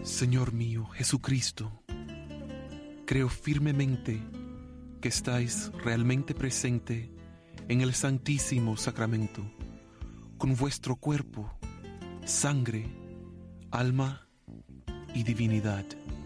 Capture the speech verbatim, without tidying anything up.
Señor mío Jesucristo, creo firmemente que estáis realmente presente en el Santísimo Sacramento, con vuestro cuerpo, sangre, alma y divinidad.